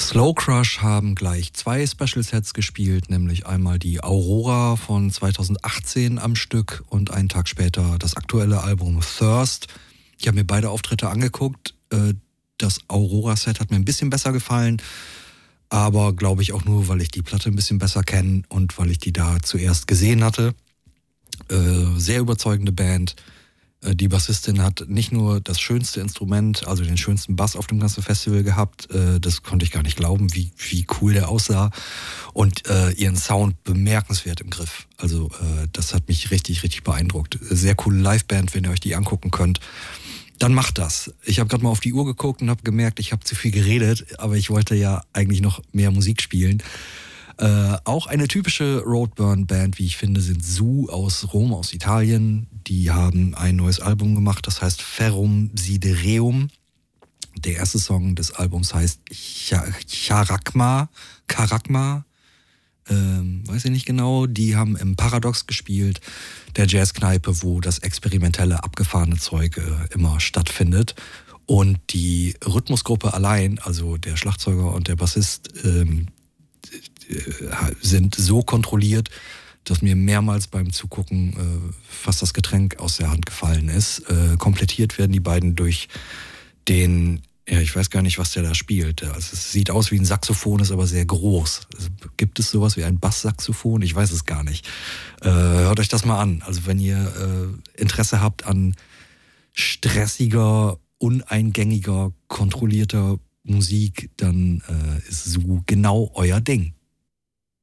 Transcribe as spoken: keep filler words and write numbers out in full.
Slow Crush haben gleich zwei Special Sets gespielt, nämlich einmal die Aurora von zweitausendachtzehn am Stück und einen Tag später das aktuelle Album Thirst. Ich habe mir beide Auftritte angeguckt. Das Aurora-Set hat mir ein bisschen besser gefallen, aber glaube ich auch nur, weil ich die Platte ein bisschen besser kenne und weil ich die da zuerst gesehen hatte. Sehr überzeugende Band. Die Bassistin hat nicht nur das schönste Instrument, also den schönsten Bass auf dem ganzen Festival gehabt, das konnte ich gar nicht glauben, wie, wie cool der aussah, und äh, ihren Sound bemerkenswert im Griff. Also äh, das hat mich richtig, richtig beeindruckt. Sehr coole Liveband, wenn ihr euch die angucken könnt. Dann macht das. Ich habe gerade mal auf die Uhr geguckt und habe gemerkt, ich habe zu viel geredet, aber ich wollte ja eigentlich noch mehr Musik spielen. Äh, auch eine typische Roadburn-Band, wie ich finde, sind Su aus Rom, aus Italien. Die haben ein neues Album gemacht, das heißt Ferrum Sidereum. Der erste Song des Albums heißt Charakma, Charakma, ähm, weiß ich nicht genau. Die haben im Paradox gespielt, der Jazzkneipe, wo das experimentelle, abgefahrene Zeug äh, immer stattfindet. Und die Rhythmusgruppe allein, also der Schlagzeuger und der Bassist, ähm, sind so kontrolliert, dass mir mehrmals beim Zugucken äh, fast das Getränk aus der Hand gefallen ist. Äh, komplettiert werden die beiden durch den, ja, ich weiß gar nicht, was der da spielt. Also es sieht aus wie ein Saxophon, ist aber sehr groß. Also, gibt es sowas wie ein Basssaxophon? Ich weiß es gar nicht. Äh, hört euch das mal an. Also wenn ihr äh, Interesse habt an stressiger, uneingängiger, kontrollierter Musik, dann äh, ist Su genau euer Ding.